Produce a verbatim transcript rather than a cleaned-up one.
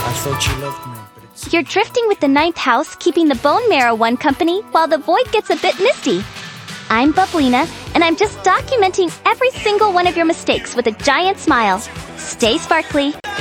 I thought you loved me, but it's... You're drifting with the ninth house, keeping the bone marrow one company, while the void gets a bit misty. I'm Bubblina, and I'm just documenting every single one of your mistakes with a giant smile. Stay sparkly.